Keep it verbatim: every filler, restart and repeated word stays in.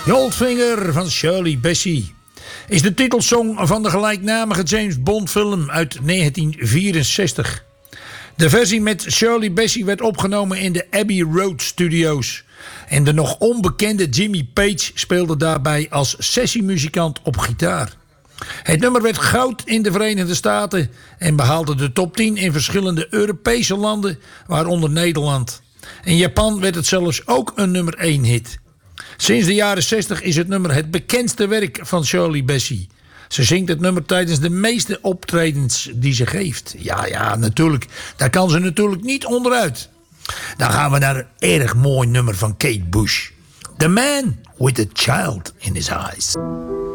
Goldfinger van Shirley Bassey is de titelsong van de gelijknamige James Bond film uit negentien vierenzestig. De versie met Shirley Bassey werd opgenomen in de Abbey Road Studios. En de nog onbekende Jimmy Page speelde daarbij als sessiemuzikant op gitaar. Het nummer werd goud in de Verenigde Staten en behaalde de top tien in verschillende Europese landen, waaronder Nederland. In Japan werd het zelfs ook een nummer één hit. Sinds de jaren zestig is het nummer het bekendste werk van Shirley Bassey. Ze zingt het nummer tijdens de meeste optredens die ze geeft. Ja, ja, natuurlijk. Daar kan ze natuurlijk niet onderuit. Dan gaan we naar een erg mooi nummer van Kate Bush. The Man with a Child in His Eyes.